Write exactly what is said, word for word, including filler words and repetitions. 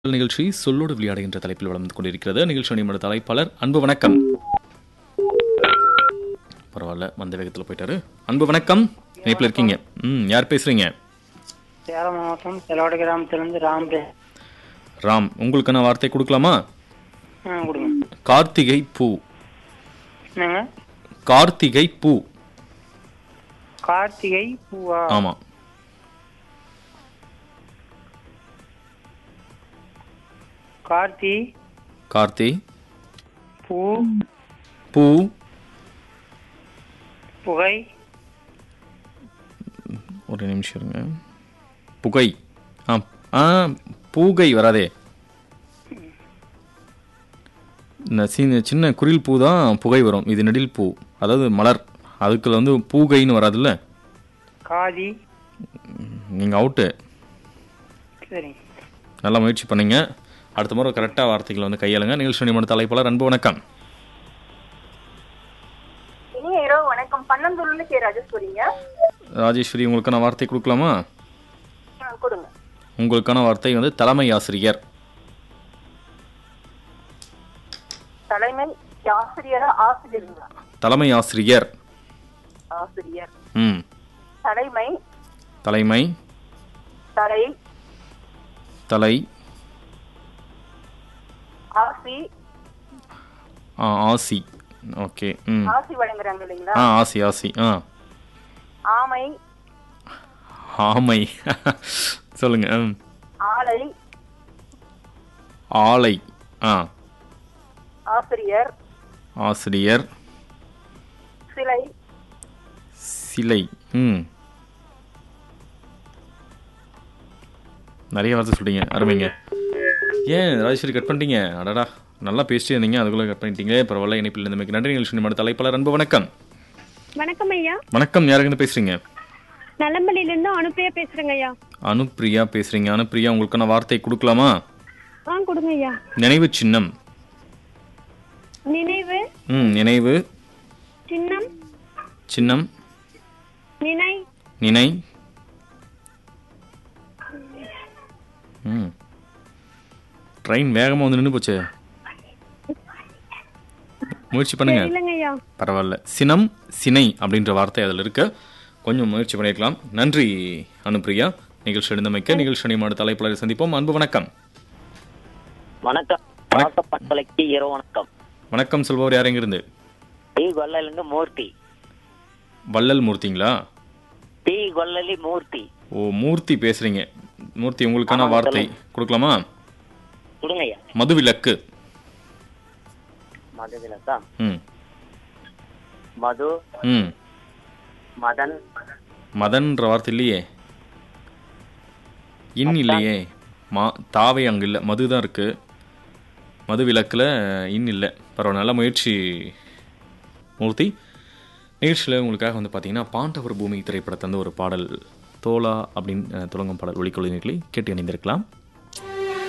நிகழ்ச்சி சொல்லோடு விளையாடு என்ற தலைப்பில் வளர்ந்து கொண்டிருக்கிறது. நிகழ்ச்சி நிமிட தலைப்பாளர் அன்பு வணக்கம். பரவாயில்ல, வந்த வேகத்தில் போயிட்டாரு. அன்பு வணக்கம், இணைப்பில் இருக்கீங்க. ம் யார் பேசுறீங்க? சேலம் மாவட்டம் செலவாடு கிராமத்திலிருந்து ராம் பே ராம், உங்களுக்கான வார்த்தை கொடுக்கலாமா? ஆ கொடுங்க. கார்த்திகை பூ. என்னங்க? கார்த்திகை பூ. கார்த்திகை பூவா? ஆமா. கார்த்தி கார்த்தி பூ பூ புகை ஒரு நிமிஷம் இருங்க. புகை. ஆ ஆ பூகை வராதே. இந்த சின்ன சின்ன குரில் பூ தான் புகை வரும். இது நெடில் பூ, அதாவது மலர். அதுக்குள்ள வந்து பூகைன்னு வராதுல்ல. காதி. நீங்கள் அவுட்டு. சரிங்க, நல்லா முயற்சி பண்ணீங்க. அடுத்த முறை கரெக்டாக வார்த்தைகளை வந்து கையாளுங்க. நிகழ்ச்சி நிமிட தலைப்பாளர் அன்பு வணக்கம். வணக்கம். பன்னந்தூர்ல கே ராஜேஸ்வரிங்க. ராஜேஸ்வரி, உங்களுக்கான வார்த்தை கொடுக்கலாமா? கொடுங்க. உங்களுக்கான வார்த்தை வந்து தலைமை ஆசிரியர். தலைமை ஆசிரியரா? ஆசிரியர்களா? தலைமை ஆசிரியர். ஆசிரியர். ம் தலைமை. தலைமை. தலை. தலை. ஆசி. ஆ ஆசி. ஓகே. ம் ஆசி வழங்குறாங்க இல்லைங்களா? ஆ ஆசி ஆசி. ஆ ஆமை. ஆமை. சொல்லுங்க. ம் ஆலை. ஆலை. ஆ ஆசிரியர். ஆசிரியர். சிலை. சிலை. ம் நிறைய வார்த்தை சொல்றீங்க, அருமைங்க. ஏன் ராஜேஸ்வரி கட் பண்ணிட்டீங்க? அடடா, நல்லா பேசிட்டே இருந்தீங்க, அதுக்குள்ளே கட் பண்ணிட்டீங்களே. பரவாயில்ல, இணைப்பில் இருந்தமைக்கு நன்றி. நிகழ்ச்சி நிமிட தலைப்பாளர் அன்பு வணக்கம். வணக்கம் ஐயா. வணக்கம், யாருங்க பேசுறீங்க? நலம்பள்ளியில இருந்து அனுப்பிரியா பேசுறேங்க ஐயா. அனுப்பிரியா பேசுறீங்க. அனுப்பிரியா, உங்களுக்கான வார்த்தை கொடுக்கலாமா? ஆ கொடுங்க ஐயா. நினைவு சின்னம். நினைவு. ம் நினைவு. சின்னம். சின்னம். நினை. நினை. ம் ட்ரெயின் வேகமாக வந்து நின்று போச்சு. முயற்சி பண்ணுங்க. இல்லைங்க ஐயா. பரவாயில்ல. சினம், சினை அப்படின்ற வார்த்தை அதில் இருக்க. கொஞ்சம் முயற்சி பண்ணியிருக்கலாம். நன்றி அனுப்பிரியா, நிகழ்ச்சி எழுந்தமைக்க. நிகழ்ச்சி மாடு தலைப்பாளரை சந்திப்போம். அன்பு வணக்கம். வணக்கம். பண்பலைக்கு இரவு வணக்கம். வணக்கம் சொல்பவர் யார், எங்கிருந்து? டி கொல்லலிங்க மூர்த்தி. வள்ளல் மூர்த்திங்களா? டி கொல்லலி மூர்த்தி. ஓ, மூர்த்தி பேசுறீங்க. மூர்த்தி, உங்களுக்கான வார்த்தை கொடுக்கலாமா? கொடுங்கய்யா. மதுவிலக்கு. மது விலக்கா? ம் மது. ம் மதன். மதன்ற வார்த்தை இல்லையே. இன் இல்லையே. மா தாவே அங்கே இல்லை, மது தான் இருக்கு. மது விலக்கில் இன் இல்லை. பரவாயில்ல, நல்ல முயற்சி மூர்த்தி. நிகழ்ச்சியில் உங்களுக்காக வந்து பார்த்தீங்கன்னா பாண்டவர் பூமி திரைப்படத்தை வந்து ஒரு பாடல், தோலா அப்படின்னு தொடங்கும் பாடல் ஒளிக்கொள்ளினர்களை கேட்டு இணைந்திருக்கலாம்.